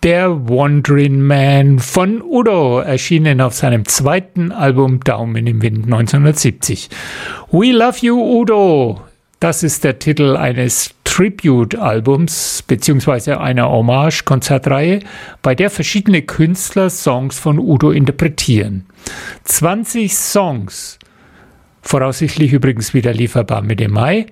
Der Wandering Man von Udo, erschienen auf seinem zweiten Album Daumen im Wind 1970. We Love You, Udo. Das ist der Titel eines Tribute-Albums bzw. einer Hommage-Konzertreihe, bei der verschiedene Künstler Songs von Udo interpretieren. 20 Songs, voraussichtlich übrigens wieder lieferbar Mitte Mai.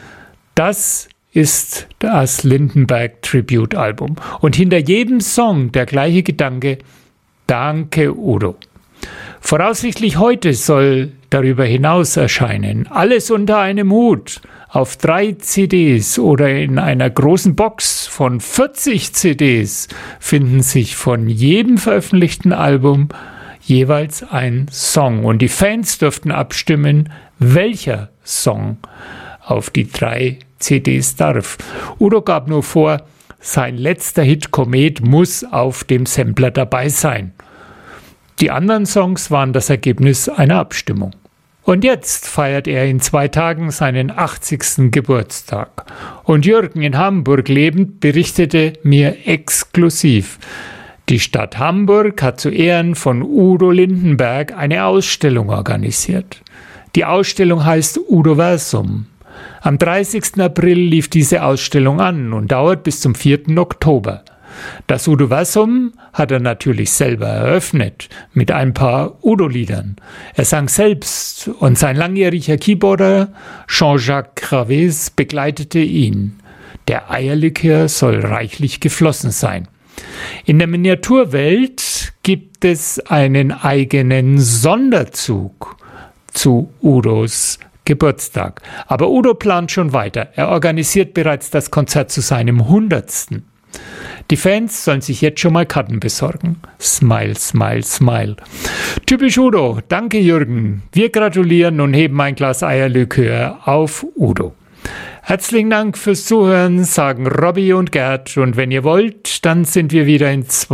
Das ist das Lindenberg Tribute Album. Und hinter jedem Song der gleiche Gedanke: Danke, Udo. Voraussichtlich heute soll darüber hinaus erscheinen Alles unter einem Hut auf 3 CDs oder in einer großen Box von 40 CDs finden sich von jedem veröffentlichten Album jeweils ein Song. Und die Fans dürften abstimmen, welcher Song auf die 3 CDs darf. Udo gab nur vor, sein letzter Hit Komet muss auf dem Sampler dabei sein. Die anderen Songs waren das Ergebnis einer Abstimmung. Und jetzt feiert er in 2 Tagen seinen 80. Geburtstag. Und Jürgen, in Hamburg lebend, berichtete mir exklusiv: Die Stadt Hamburg hat zu Ehren von Udo Lindenberg eine Ausstellung organisiert. Die Ausstellung heißt Udoversum. Am 30. April lief diese Ausstellung an und dauert bis zum 4. Oktober. Das Udoversum hat er natürlich selber eröffnet mit ein paar Udo-Liedern. Er sang selbst und sein langjähriger Keyboarder Jean-Jacques Cravez begleitete ihn. Der Eierlikör soll reichlich geflossen sein. In der Miniaturwelt gibt es einen eigenen Sonderzug zu Udos Geburtstag. Aber Udo plant schon weiter. Er organisiert bereits das Konzert zu seinem 100. Die Fans sollen sich jetzt schon mal Karten besorgen. Smile, smile, smile. Typisch Udo. Danke, Jürgen. Wir gratulieren und heben ein Glas Eierlikör auf Udo. Herzlichen Dank fürs Zuhören, sagen Robby und Gerd. Und wenn ihr wollt, dann sind wir wieder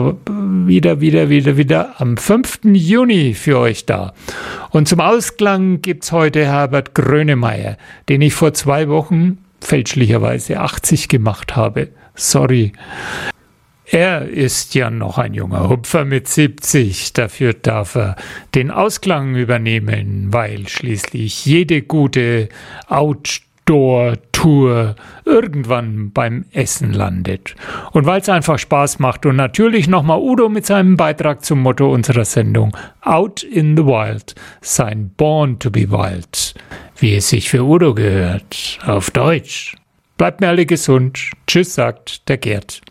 am 5. Juni für euch da. Und zum Ausklang gibt's heute Herbert Grönemeyer, den ich vor 2 Wochen fälschlicherweise 80 gemacht habe. Sorry. Er ist ja noch ein junger Hupfer mit 70. Dafür darf er den Ausklang übernehmen, weil schließlich jede gute Outdoor-Tour irgendwann beim Essen landet. Und weil es einfach Spaß macht und natürlich nochmal Udo mit seinem Beitrag zum Motto unserer Sendung Out in the Wild, sein Born to be Wild, wie es sich für Udo gehört, auf Deutsch. Bleibt mir alle gesund. Tschüss, sagt der Gerd.